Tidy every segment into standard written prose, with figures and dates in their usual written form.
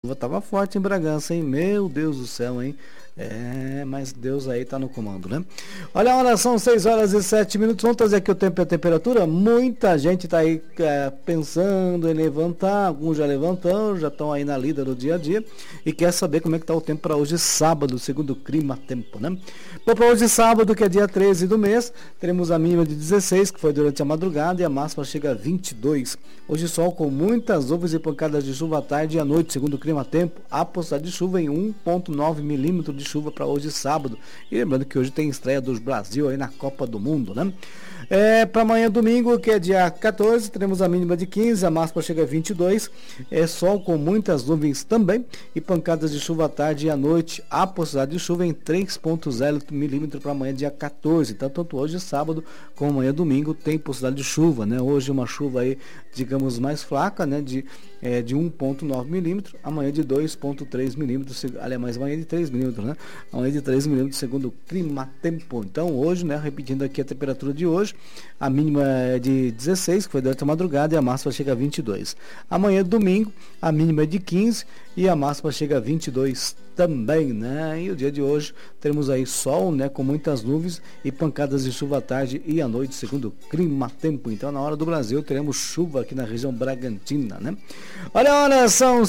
chuva tava forte em Bragança, hein? Meu Deus do céu, hein? Mas Deus aí tá no comando, né? Olha a hora, são 6h07. Vamos trazer aqui o tempo e a temperatura. Muita gente tá aí pensando em levantar, alguns já levantaram, já estão aí na lida do dia a dia e quer saber como é que tá o tempo para hoje, sábado, segundo o Clima Tempo, né? Bom, para hoje, sábado, que é dia 13 do mês, teremos a mínima de 16, que foi durante a madrugada, e a máxima chega a 22. Hoje, sol com muitas nuvens e pancadas de chuva à tarde e à noite, segundo o Clima Tempo. A possibilidade de chuva em 1,9 milímetros de chuva para hoje, sábado. E lembrando que hoje tem estreia do Brasil aí na Copa do Mundo, né? Para amanhã, domingo, que é dia 14, teremos a mínima de 15, a máxima chega a 22. Sol com muitas nuvens também e pancadas de chuva à tarde e à noite. A possibilidade de chuva em 3,0 milímetros para amanhã, dia 14. Então, tanto hoje, sábado, como amanhã, domingo, tem possibilidade de chuva, né? Hoje uma chuva aí, digamos, mais fraca, né? De 1,9 milímetros, amanhã de 2,3 milímetros, aliás, amanhã de 3 milímetros, né? Amanhã de 3 milímetros, segundo o Clima Tempo. Então, hoje, né? Repetindo aqui a temperatura de hoje, a mínima é de 16, que foi durante a madrugada, e a máxima chega a 22. Amanhã, domingo, a mínima é de 15 e a máxima chega a 22 também, né? E o dia de hoje teremos aí sol, né? Com muitas nuvens e pancadas de chuva à tarde e à noite, segundo o Clima Tempo. Então, na hora do Brasil, teremos chuva aqui na região Bragantina, né? Olha, são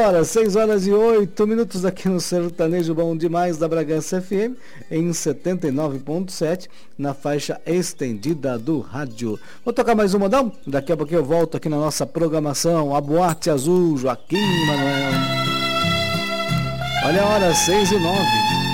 6h08 aqui no Sertanejo Bom Demais da Bragança FM, em 79,7, na faixa estendida do rádio. Vou tocar mais um modão? Daqui a pouquinho eu volto aqui na nossa programação, a Boate Azul, Joaquim Manoel. Olha a hora, 6h09.